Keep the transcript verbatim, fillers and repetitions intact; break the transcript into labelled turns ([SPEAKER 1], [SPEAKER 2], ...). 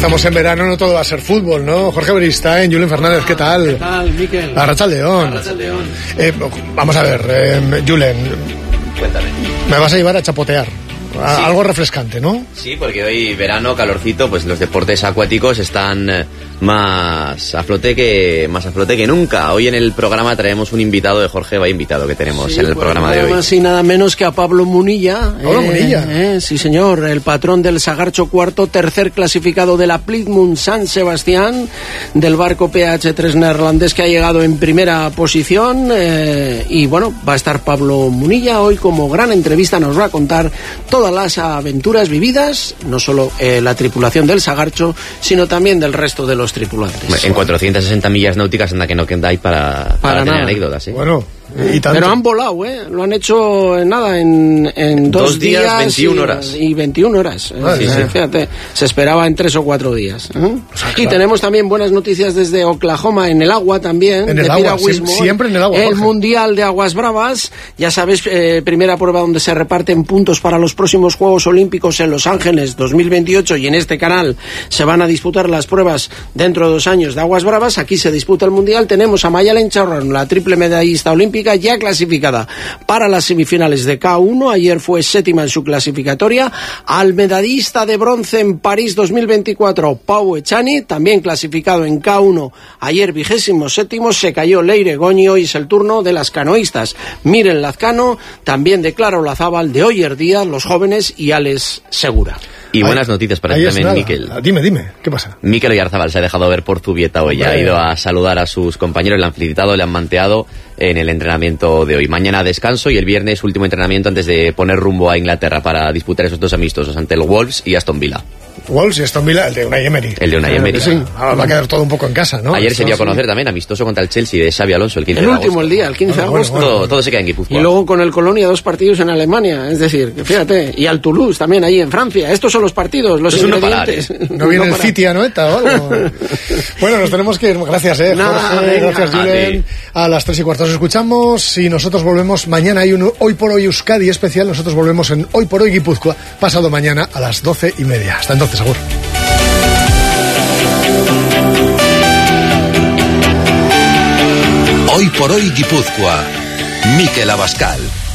[SPEAKER 1] estamos en verano, no todo va a ser fútbol, ¿no? Jorge Beristain, Julen Fernández, ¿qué tal?
[SPEAKER 2] ¿Qué tal, Miquel?
[SPEAKER 1] Arratsaldeon.
[SPEAKER 2] Arratsaldeon.
[SPEAKER 1] Eh, vamos a ver, eh, Julen.
[SPEAKER 3] Cuéntame.
[SPEAKER 1] Me vas a llevar a chapotear. A,
[SPEAKER 3] Sí.
[SPEAKER 1] Algo refrescante, ¿no?
[SPEAKER 3] Sí, porque hoy verano, calorcito, pues los deportes acuáticos están eh, más a flote que más a flote que nunca. Hoy en el programa traemos un invitado de Jorge, vaya invitado que tenemos
[SPEAKER 2] Sí,
[SPEAKER 3] en el
[SPEAKER 2] pues
[SPEAKER 3] programa de
[SPEAKER 2] nada
[SPEAKER 3] hoy.
[SPEAKER 2] más y nada menos que a Pablo Munilla.
[SPEAKER 1] Pablo
[SPEAKER 2] eh,
[SPEAKER 1] Munilla.
[SPEAKER 2] eh, sí, señor, el patrón del Sagarcho cuarto, tercer clasificado de la Plymouth San Sebastián, del barco P H tres neerlandés que ha llegado en primera posición. Eh, y bueno, va a estar Pablo Munilla hoy como gran entrevista, nos va a contar todas las aventuras vividas, no solo eh, la tripulación del Sagarcho, sino también del resto de los tripulantes.
[SPEAKER 3] En cuatrocientas sesenta millas náuticas anda que no quedáis para, para,
[SPEAKER 2] Para
[SPEAKER 3] tener
[SPEAKER 2] nada.
[SPEAKER 3] anécdotas, ¿eh?
[SPEAKER 1] Bueno, y tanto.
[SPEAKER 2] Pero han volado, ¿eh? Lo han hecho en nada, en, en dos,
[SPEAKER 3] Dos días,
[SPEAKER 2] días,
[SPEAKER 3] veintiuna
[SPEAKER 2] y,
[SPEAKER 3] horas.
[SPEAKER 2] Y veintiuna horas. ¿eh?
[SPEAKER 1] Vale,
[SPEAKER 2] O sea,
[SPEAKER 1] sí.
[SPEAKER 2] Fíjate, se esperaba en tres o cuatro días. ¿eh?
[SPEAKER 1] O sea,
[SPEAKER 2] Y
[SPEAKER 1] claro.
[SPEAKER 2] tenemos también buenas noticias desde Oklahoma, en el agua también.
[SPEAKER 1] En
[SPEAKER 2] de
[SPEAKER 1] el agua,
[SPEAKER 2] piragüismo.
[SPEAKER 1] siem- siempre en el agua,
[SPEAKER 2] El
[SPEAKER 1] Jorge.
[SPEAKER 2] Mundial de Aguas Bravas. Ya sabes, eh, primera prueba donde se reparten puntos para los próximos Juegos Olímpicos en Los Ángeles dos mil veintiocho, y en este canal se van a disputar las pruebas dentro de dos años de Aguas Bravas. Aquí se disputa el Mundial. Tenemos a Mayalen Chaurran, la triple medallista olímpica, ya clasificada para las semifinales de K uno. Ayer fue séptima en su clasificatoria. Al medallista de bronce en París dos mil veinticuatro, Pau Echani, también clasificado en K uno. Ayer vigésimo séptimo, se cayó Leire Goñi. Hoy es el turno de las canoístas. Miren Lazcano, también de Clara Olazábal, de Oyer Díaz, los jóvenes, y Alex Segura.
[SPEAKER 3] Y
[SPEAKER 1] Ahí-
[SPEAKER 3] buenas noticias para
[SPEAKER 1] ahí
[SPEAKER 3] ti
[SPEAKER 1] es
[SPEAKER 3] también,
[SPEAKER 1] nada.
[SPEAKER 3] Miquel.
[SPEAKER 1] Dime, dime, ¿qué pasa?
[SPEAKER 3] Miquel Oyarzabal se ha dejado ver por Zubieta hoy. Ha
[SPEAKER 1] Hombre.
[SPEAKER 3] ido a saludar a sus compañeros, le han felicitado, le han manteado en el entrenamiento de hoy. Mañana descanso y el viernes último entrenamiento antes de poner rumbo a Inglaterra para disputar esos dos amistosos ante el Wolves y Aston Villa.
[SPEAKER 1] Wolves y Aston Villa, el de Unai Emery.
[SPEAKER 3] El de Unai
[SPEAKER 1] Claro
[SPEAKER 3] Emery.
[SPEAKER 1] que sí. Ahora va a quedar todo un poco en casa, ¿no?
[SPEAKER 3] Ayer
[SPEAKER 1] Esto
[SPEAKER 3] se dio a
[SPEAKER 1] sí.
[SPEAKER 3] conocer también amistoso contra el Chelsea de Xabi Alonso el quince
[SPEAKER 2] El
[SPEAKER 3] de
[SPEAKER 2] último,
[SPEAKER 3] agosto.
[SPEAKER 2] el día, el quince de
[SPEAKER 1] Bueno, bueno,
[SPEAKER 2] agosto.
[SPEAKER 1] bueno.
[SPEAKER 3] Todo, todo se queda en Guipúzcoa.
[SPEAKER 2] Y luego con el Colonia dos partidos en Alemania, es decir, que fíjate, y al Toulouse también ahí en Francia. Estos son los partidos, los
[SPEAKER 3] Es un no parar,
[SPEAKER 2] ingredientes.
[SPEAKER 1] ¿No viene el
[SPEAKER 2] parar.
[SPEAKER 1] City a Noeta o algo? Bueno, nos tenemos que ir. Gracias, eh,
[SPEAKER 2] Nada,
[SPEAKER 1] Jorge.
[SPEAKER 2] venga.
[SPEAKER 1] Gracias,
[SPEAKER 3] A
[SPEAKER 1] Julen.
[SPEAKER 3] ti.
[SPEAKER 1] A las tres y cuarto nos escuchamos y nosotros volvemos mañana. Hay un Hoy por Hoy Euskadi especial. Nosotros volvemos en Hoy por Hoy Guipúzcoa pasado mañana a las doce y media. Hasta entonces, agur.
[SPEAKER 4] Hoy por Hoy Guipúzcoa. Miquel Abascal.